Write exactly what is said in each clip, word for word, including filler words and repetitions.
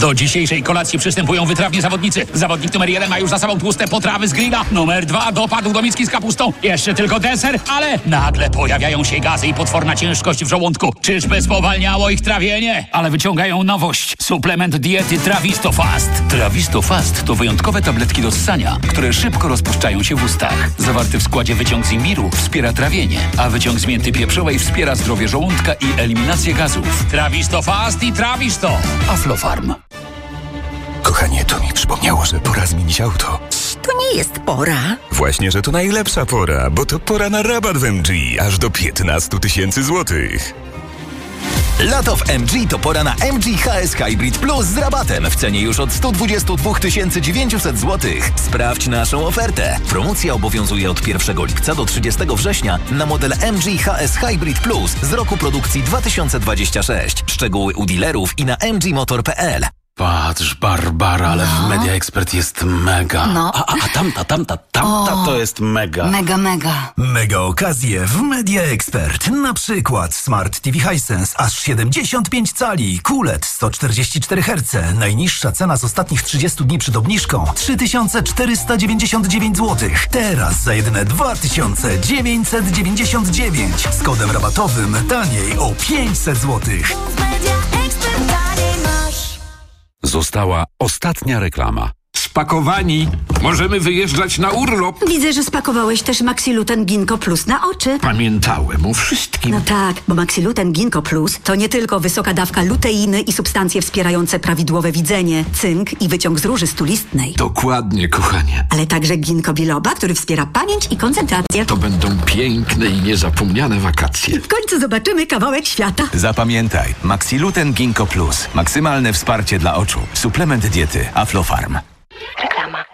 Do dzisiejszej kolacji przystępują wytrawni zawodnicy. Zawodnik numer jeden ma już za sobą tłuste potrawy z grilla. Numer dwa dopadł do miski z kapustą. Jeszcze tylko deser, ale nagle pojawiają się gazy i potworna ciężkość w żołądku. Czyżby spowalniało ich trawienie? Ale wyciągają nowość. Suplement diety Trawisto Fast. Trawisto Fast to wyjątkowe tabletki do ssania, które szybko rozpuszczają się w ustach. Zawarty w składzie wyciąg z imbiru wspiera trawienie, a wyciąg z mięty pieprzowej wspiera zdrowie żołądka i eliminację gazów. Trawisto Fast i Trawisto. Aflofarm. Kochanie, to mi przypomniało, że pora zmienić auto. To nie jest pora. Właśnie, że to najlepsza pora, bo to pora na rabat w M G, aż do piętnaście tysięcy złotych. Lato w M G to pora na M G H S Hybrid Plus z rabatem w cenie już od sto dwadzieścia dwa tysiące dziewięćset złotych. Sprawdź naszą ofertę. Promocja obowiązuje od pierwszego lipca do trzydziestego września na model M G H S Hybrid Plus z roku produkcji dwa tysiące dwudziestego szóstego. Szczegóły u dealerów i na m g motor kropka p l. Patrz, Barbara, ale no. w Media Expert jest mega. No. A, a, a tamta, tamta, tamta o, to jest mega. Mega, mega. Mega okazje w Media Expert. Na przykład Smart T V Hisense aż siedemdziesiąt pięć cali, Q L E D sto czterdzieści cztery herce. Najniższa cena z ostatnich trzydziestu dni przed obniżką trzy tysiące czterysta dziewięćdziesiąt dziewięć złotych. Teraz za jedyne dwa tysiące dziewięćset dziewięćdziesiąt dziewięć. Z kodem rabatowym taniej o pięćset złotych. Została ostatnia reklama. Spakowani. Możemy wyjeżdżać na urlop. Widzę, że spakowałeś też Maxiluten Ginkgo Plus na oczy. Pamiętałem o wszystkim. No tak, bo Maxiluten Ginkgo Plus to nie tylko wysoka dawka luteiny i substancje wspierające prawidłowe widzenie, cynk i wyciąg z róży stulistnej. Dokładnie, kochanie. Ale także ginkgo biloba, który wspiera pamięć i koncentrację. To będą piękne i niezapomniane wakacje. W końcu zobaczymy kawałek świata. Zapamiętaj, Maxiluten Ginkgo Plus. Maksymalne wsparcie dla oczu. Suplement diety Aflofarm. Reklama.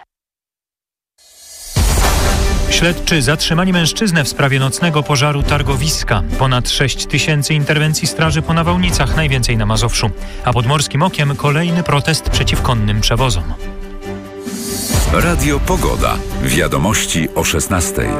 Śledczy zatrzymali mężczyznę w sprawie nocnego pożaru targowiska. Ponad sześć tysięcy interwencji straży po nawałnicach, najwięcej na Mazowszu. A pod Morskim Okiem kolejny protest przeciw konnym przewozom. Radio Pogoda. Wiadomości o szesnastej.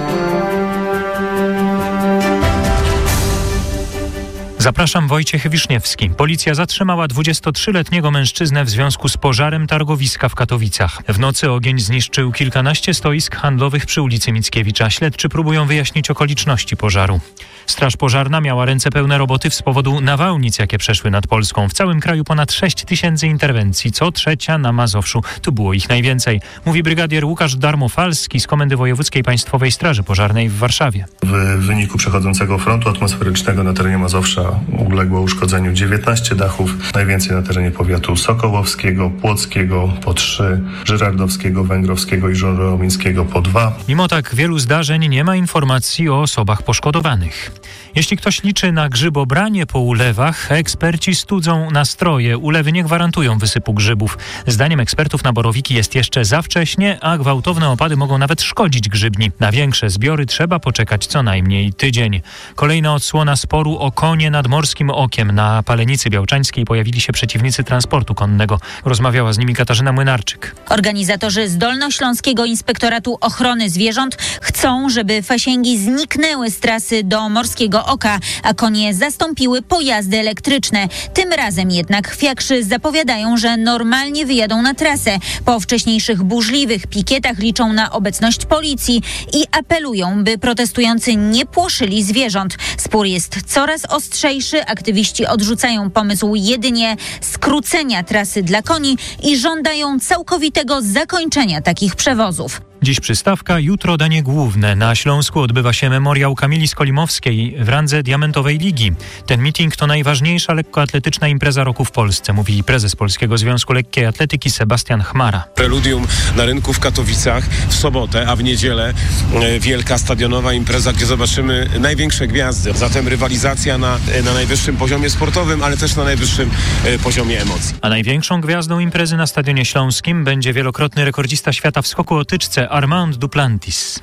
Zapraszam, Wojciech Wiszniewski. Policja zatrzymała dwudziestotrzyletniego mężczyznę w związku z pożarem targowiska w Katowicach. W nocy ogień zniszczył kilkanaście stoisk handlowych przy ulicy Mickiewicza. Śledczy próbują wyjaśnić okoliczności pożaru. Straż pożarna miała ręce pełne roboty z powodu nawałnic, jakie przeszły nad Polską. W całym kraju ponad sześć tysięcy interwencji, co trzecia na Mazowszu. Tu było ich najwięcej, mówi brygadier Łukasz Darmofalski z Komendy Wojewódzkiej Państwowej Straży Pożarnej w Warszawie. W wyniku przechodzącego frontu atmosferycznego na terenie Mazowsza uległo uszkodzeniu dziewiętnaście dachów, najwięcej na terenie powiatu sokołowskiego, płockiego po trzy, żyrardowskiego, węgrowskiego i żuromińskiego po dwa. Mimo tak wielu zdarzeń nie ma informacji o osobach poszkodowanych. Jeśli ktoś liczy na grzybobranie po ulewach, eksperci studzą nastroje. Ulewy nie gwarantują wysypu grzybów. Zdaniem ekspertów na borowiki jest jeszcze za wcześnie, a gwałtowne opady mogą nawet szkodzić grzybni. Na większe zbiory trzeba poczekać co najmniej tydzień. Kolejna odsłona sporu o konie nad Morskim Okiem. Na Palenicy Białczańskiej pojawili się przeciwnicy transportu konnego. Rozmawiała z nimi Katarzyna Młynarczyk. Organizatorzy z Dolnośląskiego Inspektoratu Ochrony Zwierząt chcą, żeby fasięgi zniknęły z trasy do Morskiego Oka, a konie zastąpiły pojazdy elektryczne. Tym razem jednak fiakrzy zapowiadają, że normalnie wyjadą na trasę. Po wcześniejszych burzliwych pikietach liczą na obecność policji i apelują, by protestujący nie płoszyli zwierząt. Spór jest coraz ostrzejszy. Aktywiści odrzucają pomysł jedynie skrócenia trasy dla koni i żądają całkowitego zakończenia takich przewozów. Dziś przystawka, jutro danie główne. Na Śląsku odbywa się memoriał Kamili Skolimowskiej w randze Diamentowej Ligi. Ten meeting to najważniejsza lekkoatletyczna impreza roku w Polsce, mówi prezes Polskiego Związku Lekkiej Atletyki Sebastian Chmara. Preludium na rynku w Katowicach w sobotę, a w niedzielę wielka stadionowa impreza, gdzie zobaczymy największe gwiazdy. Zatem rywalizacja na, na najwyższym poziomie sportowym, ale też na najwyższym poziomie emocji. A największą gwiazdą imprezy na Stadionie Śląskim będzie wielokrotny rekordzista świata w skoku o tyczce Armand Duplantis.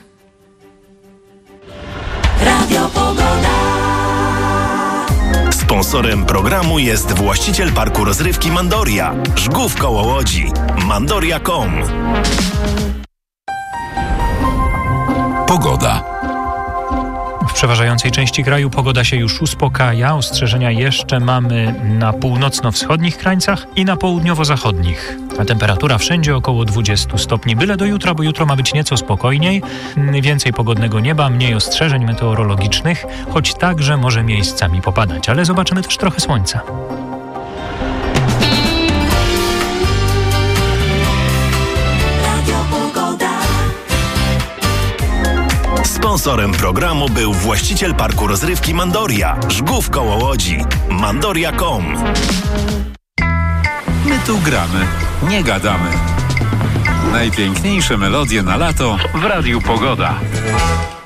Radio Pogoda. Sponsorem programu jest właściciel parku rozrywki Mandoria, Żgów koło Łodzi. Mandoria kropka com. Pogoda. przeważającej części kraju pogoda się już uspokaja. Ostrzeżenia jeszcze mamy na północno-wschodnich krańcach i na południowo-zachodnich. A temperatura wszędzie około dwudziestu stopni. Byle do jutra, bo jutro ma być nieco spokojniej. Więcej pogodnego nieba, mniej ostrzeżeń meteorologicznych, choć także może miejscami popadać. Ale zobaczymy też trochę słońca. Sponsorem programu był właściciel parku rozrywki Mandoria, Żgów koło Łodzi. Mandoria kropka com. My tu gramy, nie gadamy. Najpiękniejsze melodie na lato w Radiu Pogoda.